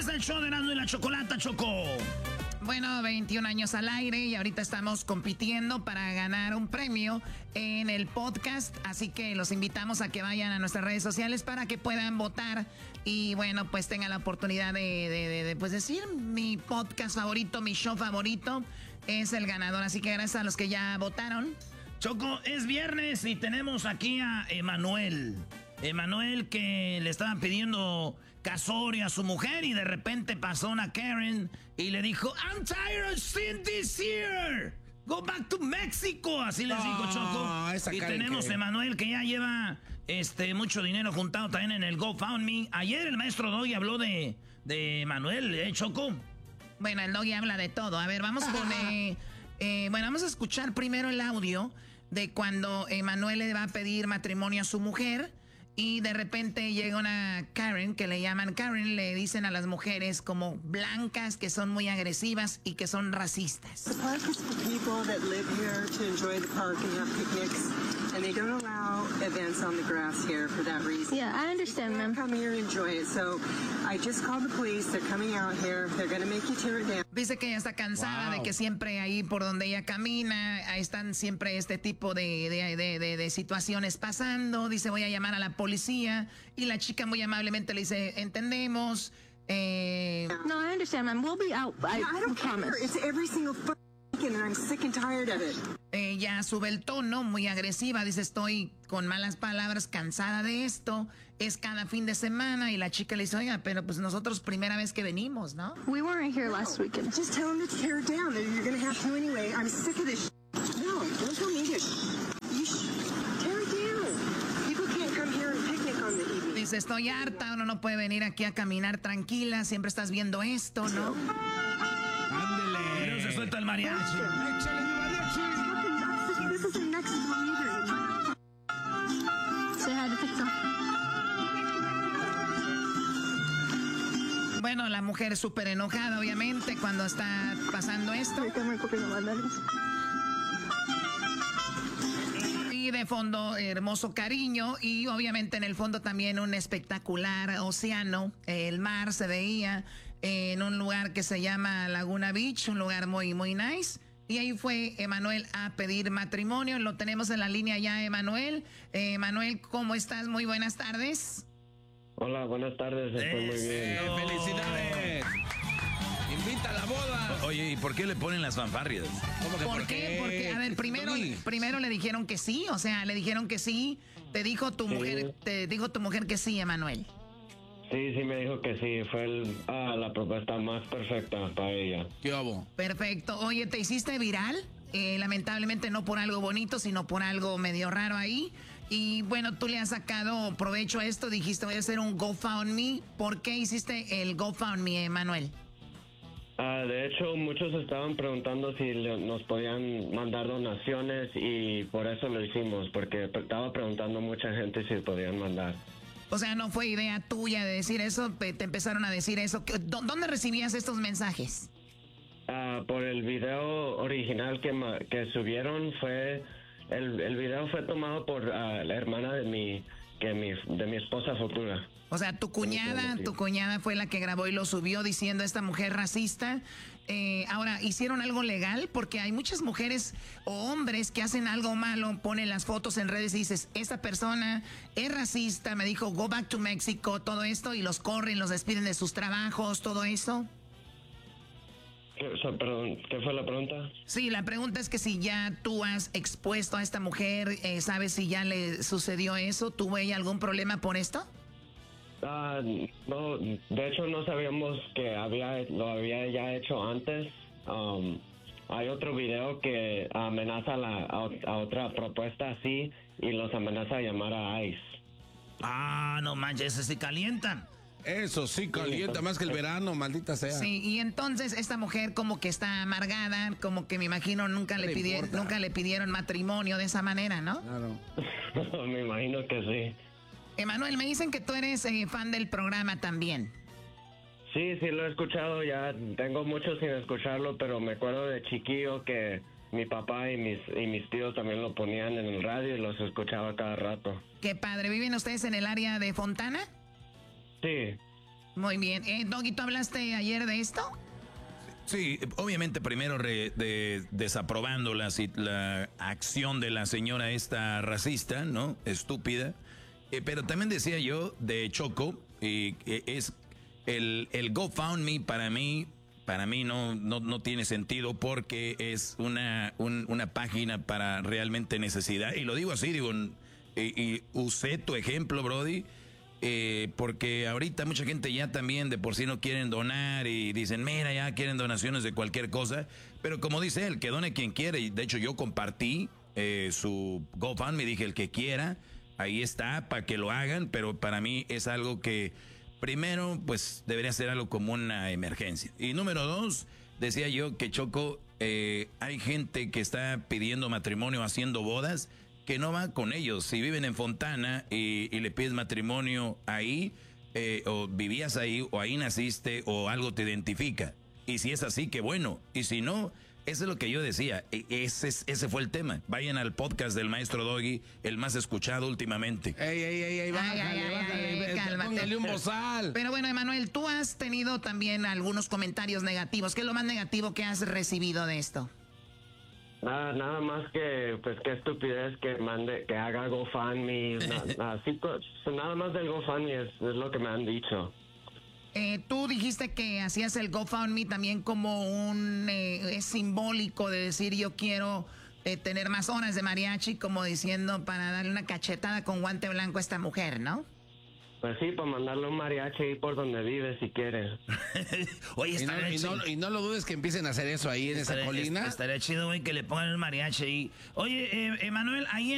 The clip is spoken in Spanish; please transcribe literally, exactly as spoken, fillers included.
está el show de Erasmo y la Chocolata, Choco? Bueno, veintiún años al aire y ahorita estamos compitiendo para ganar un premio en el podcast, así que los invitamos a que vayan a nuestras redes sociales para que puedan votar y bueno, pues tengan la oportunidad de, de, de, de pues decir mi podcast favorito, mi show favorito es el ganador, así que gracias a los que ya votaron. Choco, es viernes y tenemos aquí a Emanuel. Emanuel que le estaban pidiendo casorio a su mujer y de repente pasó una Karen y le dijo, I'm tired of seeing this here. Go back to Mexico. Así les dijo Choco. Esa y tenemos a Emanuel que ya lleva este, mucho dinero juntado también en el GoFundMe. Ayer el maestro Doggy habló de, de Emanuel, ¿eh, Choco? Bueno, el Doggy habla de todo. A ver, vamos con... Eh, eh, bueno, vamos a escuchar primero el audio de cuando Emanuel le va a pedir matrimonio a su mujer. Y de repente llega una Karen, que le llaman Karen, le dicen a las mujeres como blancas, que son muy agresivas y que son racistas. The park is for people that live here to enjoy the park and have picnics, and they don't allow events on the grass here for that reason. Yeah, I understand, ma'am. Come here and enjoy it. So I just called the police. They're coming out here. They're going to make you tear it down. Dice que ella está cansada wow. de que siempre ahí por donde ella camina, ahí están siempre este tipo de, de, de, de, de situaciones pasando. Dice, voy a llamar a la policía. Policía, y la chica muy amablemente le dice, entendemos. Eh, no, I understand, man. We'll be out. I, yeah, I don't promise. care. It's every single weekend and I'm sick and tired of it. Ella sube el tono, muy agresiva, dice, estoy con malas palabras, cansada de esto, es cada fin de semana, y la chica le dice, oiga, pero pues nosotros primera vez que venimos, ¿no? We weren't here last no, weekend. Just tell them to tear it down. You're going to have to anyway. I'm sick of this. No, don't tell me this. You sh- tear it down. Dice, estoy harta, uno no puede venir aquí a caminar tranquila, siempre estás viendo esto, ¿no? Ándele. Pero se suelta el mariachi. Échale mi mariachi. This is the next one. Say hi to TikTok. Bueno, la mujer súper enojada, obviamente, cuando está pasando esto. Y de fondo, hermoso cariño y obviamente en el fondo también un espectacular océano. El mar se veía en un lugar que se llama Laguna Beach, un lugar muy, muy nice. Y ahí fue Emanuel a pedir matrimonio. Lo tenemos en la línea ya, Emanuel. Eh, Emanuel, ¿cómo estás? Muy buenas tardes. Hola, buenas tardes. Estoy muy bien. ¡Felicidades! ¡Invita a la boda! Oye, ¿y por qué le ponen las fanfarrias? ¿Cómo que por, por qué? qué? Porque, a ver, primero, primero le dijeron que sí, o sea, le dijeron que sí. Te dijo tu sí. mujer, te dijo tu mujer que sí, Emanuel. Sí, sí me dijo que sí. Fue el, ah, la propuesta más perfecta para ella. ¿Qué hago? Perfecto. Oye, ¿te hiciste viral? Eh, lamentablemente no por algo bonito, sino por algo medio raro ahí. Y bueno, tú le has sacado provecho a esto. Dijiste, voy a hacer un GoFundMe. ¿Por qué hiciste el GoFundMe, Emanuel? Uh, de hecho, muchos estaban preguntando si le, nos podían mandar donaciones y por eso lo hicimos, porque estaba preguntando mucha gente si podían mandar. O sea, no fue idea tuya de decir eso, te empezaron a decir eso. ¿Dónde recibías estos mensajes? Uh, por el video original que, que subieron, fue el, el video fue tomado por uh, la hermana de mi, que mi, de mi esposa futura. O sea, tu cuñada, tu cuñada fue la que grabó y lo subió diciendo esta mujer racista. Eh, ahora, ¿hicieron algo legal? Porque hay muchas mujeres o hombres que hacen algo malo, ponen las fotos en redes y dices, esta persona es racista, me dijo, go back to Mexico, todo esto, y los corren, los despiden de sus trabajos, todo eso. O sea, perdón, ¿qué fue la pregunta? Sí, la pregunta es que si ya tú has expuesto a esta mujer, eh, ¿sabes si ya le sucedió eso? ¿Tuvo ella algún problema por esto? Ah, no, de hecho no sabíamos que había lo había ya hecho antes. Um, hay otro video que amenaza la, a, a otra propuesta así y los amenaza a llamar a ICE. Ah, no manches, se calientan. Eso sí calienta más que el verano, maldita sea. Sí, y entonces esta mujer como que está amargada, como que me imagino nunca le, le pidieron, nunca le pidieron matrimonio de esa manera, ¿no? Claro. Me imagino que sí. Emanuel, me dicen que tú eres eh, fan del programa también. Sí, sí lo he escuchado, ya tengo mucho sin escucharlo, pero me acuerdo de chiquillo que mi papá y mis y mis tíos también lo ponían en el radio y los escuchaba cada rato. Qué padre, ¿viven ustedes en el área de Fontana? Sí. Muy bien. Eh, Doggy, ¿tú hablaste ayer de esto? Sí, obviamente primero re, de, desaprobando la, la acción de la señora esta racista, ¿no? Estúpida. Eh, pero también decía yo de Choco, y eh, es el, el GoFundMe para mí, para mí no, no, no tiene sentido porque es una, un, una página para realmente necesidad. Y lo digo así, digo, y, y usé tu ejemplo, Brody. Eh, porque ahorita mucha gente ya también de por sí no quieren donar y dicen, mira, ya quieren donaciones de cualquier cosa, pero como dice él, que done quien quiere, y de hecho yo compartí eh, su GoFundMe, dije el que quiera, ahí está, para que lo hagan, pero para mí es algo que primero pues debería ser algo como una emergencia, y número dos, decía yo que Choco, eh, hay gente que está pidiendo matrimonio, haciendo bodas, que no va con ellos. Si viven en Fontana y, y le pides matrimonio ahí, eh, o vivías ahí, o ahí naciste, o algo te identifica. Y si es así, qué bueno. Y si no, eso es lo que yo decía. E- ese, es- ese fue el tema. Vayan al podcast del Maestro Doggy, el más escuchado últimamente. Ey, ey, ey, ey, bájale, ay, ay, bájale, ay, ve- cálmate. póngale un bozal. Pero bueno, Emanuel, tú has tenido también algunos comentarios negativos. ¿Qué es lo más negativo que has recibido de esto? Nada, nada más que, pues, qué estupidez que mande, que haga GoFundMe, na- así, pues, nada más del GoFundMe es, es lo que me han dicho. Eh, tú dijiste que hacías el GoFundMe también como un eh, es simbólico de decir yo quiero eh, tener más horas de mariachi, como diciendo para darle una cachetada con guante blanco a esta mujer, ¿no? Pues sí, para mandarle un mariachi ahí por donde vive si quiere. Oye, Y no, estaría y, chido. no, y no lo dudes que empiecen a hacer eso ahí en esa Estaría- colina. Estaría chido, güey, que le pongan el mariachi ahí. Oye, eh, Emanuel, ahí en